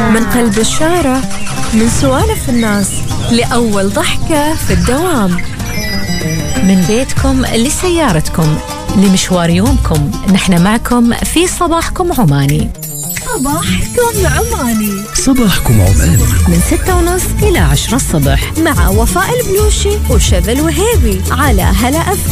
من قلب الشارع، من سوالف الناس لأول ضحكة في الدوام. من بيتكم لسيارتكم لمشوار يومكم، نحن معكم في صباحكم عماني. صباحكم عماني، صباحكم عماني من 6:30 إلى 10 الصبح، مع وفاء البلوشي وشذى الوهيبي على هلا